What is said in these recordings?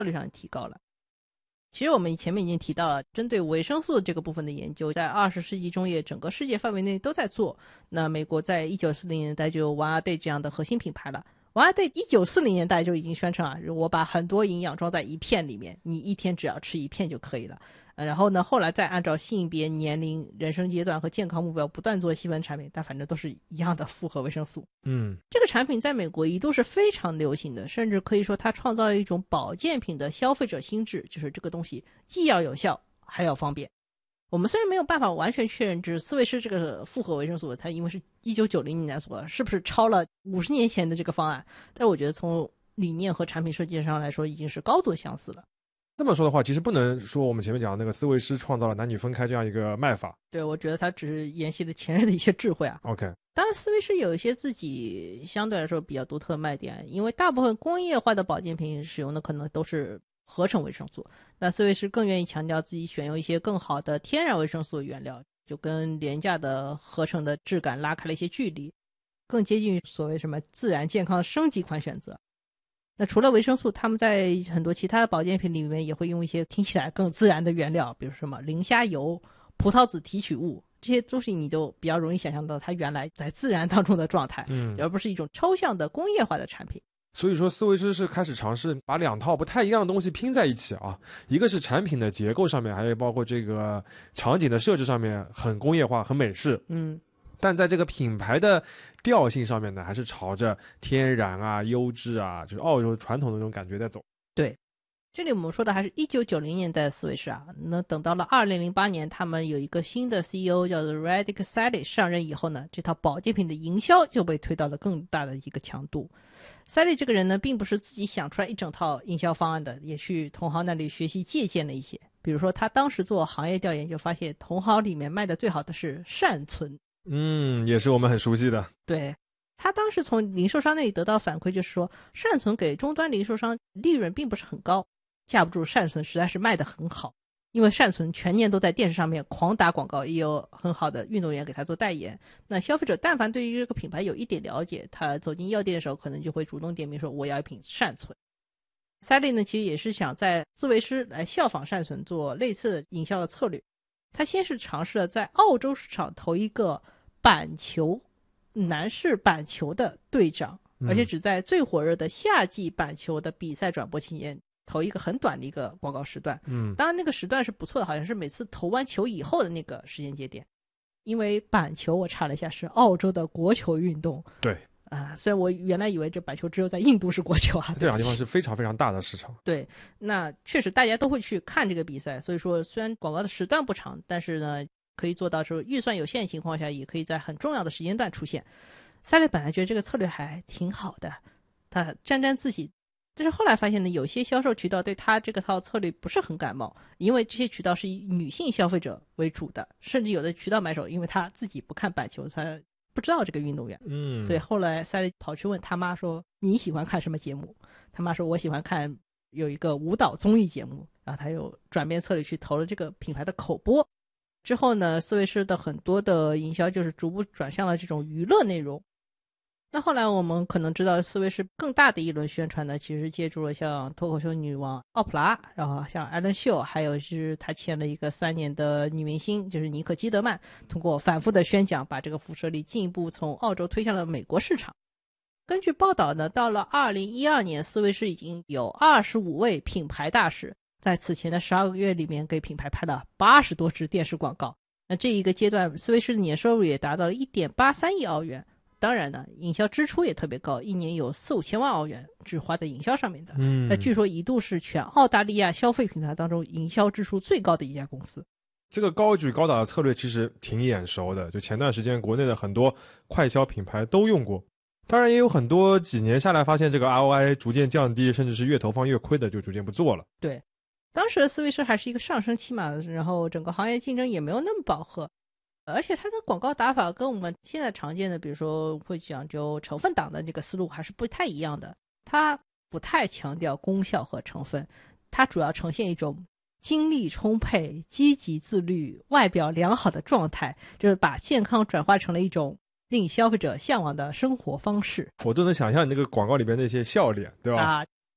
率上提高了。其实我们前面已经提到了，针对维生素这个部分的研究在20世纪中叶整个世界范围内都在做。那美国在1940年代就有王阿戴这样的核心品牌了。王阿戴1940年代就已经宣称啊，我把很多营养装在一片里面，你一天只要吃一片就可以了。然后呢，后来再按照性别、年龄、人生阶段和健康目标不断做细分产品，但反正都是一样的复合维生素。这个产品在美国一度是非常流行的，甚至可以说它创造了一种保健品的消费者心智，就是这个东西既要有效还要方便。我们虽然没有办法完全确认就是斯维施这个复合维生素它因为是1990年代做的，是不是超了50年前的这个方案，但我觉得从理念和产品设计上来说已经是高度相似了。 这么说的话，其实不能说我们前面讲的那个斯维施创造了男女分开这样一个卖法。 对，我觉得他只是沿袭了前人的一些智慧啊。 OK， 当然斯维施有一些自己相对来说比较独特的卖点，因为大部分工业化的保健品使用的可能都是合成维生素，那斯维施更愿意强调自己选用一些更好的天然维生素原料，就跟廉价的合成的质感拉开了一些距离，更接近于所谓什么自然健康升级款选择。那除了维生素，他们在很多其他的保健品里面也会用一些听起来更自然的原料，比如什么磷虾油、葡萄籽提取物，这些东西你就比较容易想象到它原来在自然当中的状态，而不是一种抽象的工业化的产品。 所以说斯维施是开始尝试把两套不太一样的东西拼在一起啊，一个是产品的结构上面，还有包括这个场景的设置上面很工业化很美式，但在这个品牌的调性上面呢，还是朝着天然啊、优质啊，就是澳洲传统的那种感觉在走。 对，这里我们说的还是1990年代的斯维施啊。那等到了2008年，他们有一个新的 CEO 叫做 Radic Sally 上任以后呢，这套保健品的营销就被推到了更大的一个强度。Sally 这个人呢，并不是自己想出来一整套营销方案的，也去同行那里学习借鉴了一些。比如说他当时做行业调研就发现，同行里面卖的最好的是善存。 也是我们很熟悉的。 对，他当时从零售商那里得到反馈，就是说善存给终端零售商利润并不是很高，架不住善存实在是卖得很好，因为善存全年都在电视上面狂打广告，也有很好的运动员给他做代言。那消费者但凡对于这个品牌有一点了解，他走进药店的时候可能就会主动点名说我要一瓶善存。Sally 呢，其实也是想在斯维施来效仿善存做类似的营销的策略。他先是尝试了在澳洲市场投一个板球男士板球的队长，而且只在最火热的夏季板球的比赛转播期间投一个很短的一个广告时段。当然那个时段是不错的，好像是每次投完球以后的那个时间节点。因为板球我查了一下是澳洲的国球运动。 对虽然我原来以为这板球只有在印度是国球啊， 这两个地方是非常非常大的市场。 对，那确实大家都会去看这个比赛，所以说虽然广告的时段不长，但是呢可以做到说预算有限的情况下也可以在很重要的时间段出现。赛利本来觉得这个策略还挺好的，他沾沾自喜，但是后来发现呢，有些销售渠道对他这个套策略不是很感冒，因为这些渠道是以女性消费者为主的，甚至有的渠道买手因为他自己不看板球，他不知道这个运动员，所以后来赛利跑去问他妈说你喜欢看什么节目，他妈说我喜欢看有一个舞蹈综艺节目，然后他又转变策略去投了这个品牌的口播。之后呢，斯维施的很多的营销就是逐步转向了这种娱乐内容。那后来我们可能知道斯维施更大的一轮宣传呢，其实借助了像脱口秀女王奥普拉，然后像艾伦秀，还有是他签了一个3年的女明星就是妮可基德曼，通过反复的宣讲把这个辐射力进一步从澳洲推向了美国市场。根据报道呢，到了2012年斯维施已经有25位品牌大使在此前的12个月里面给品牌拍了80多支电视广告。那这一个阶段斯维施的年收入也达到了 1.83 亿澳元，当然呢营销支出也特别高，一年有4-5千万澳元只花在营销上面的。那据说一度是全澳大利亚消费品牌当中营销支出最高的一家公司。 这个高举高打的策略其实挺眼熟的，就前段时间国内的很多快消品牌都用过，当然也有很多几年下来发现这个 ROI 逐渐降低，甚至是越投放越亏的就逐渐不做了。 对，当时的斯维施还是一个上升期嘛，然后整个行业竞争也没有那么饱和，而且它的广告打法跟我们现在常见的比如说会讲究成分党的这个思路还是不太一样的。它不太强调功效和成分，它主要呈现一种精力充沛、积极自律、外表良好的状态，就是把健康转化成了一种令消费者向往的生活方式。 我都能想象你那个广告里边那些笑脸，对吧？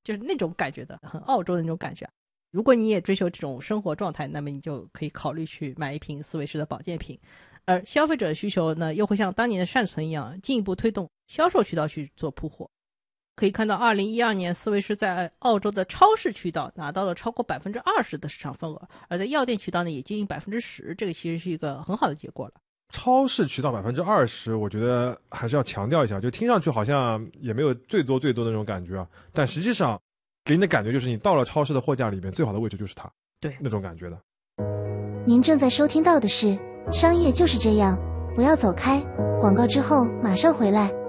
就是那种感觉的，很澳洲的那种感觉。如果你也追求这种生活状态，那么你就可以考虑去买一瓶斯维诗的保健品。而消费者的需求呢，又会像当年的善存一样，进一步推动销售渠道去做铺货。可以看到2012年斯维诗在澳洲的超市渠道拿到了超过 20% 的市场份额，而在药店渠道呢也接近 10%， 这个其实是一个很好的结果了。 超市渠道 20%， 我觉得还是要强调一下，就听上去好像也没有最多的那种感觉啊，但实际上给你的感觉就是你到了超市的货架里面最好的位置就是它， 对， 那种感觉的。 您正在收听到的是商业就是这样，不要走开，广告之后马上回来。